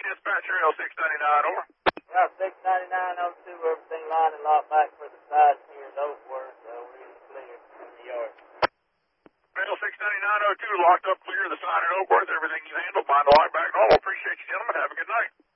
Dispatcher L699, over. Yeah, 69902, everything lined and locked back for the side here at Oakworth, really clear in the yard. L69902, locked up clear, the sign at Oakworth, everything you handled, mind the lock back normal. Appreciate you, gentlemen. Have a good night.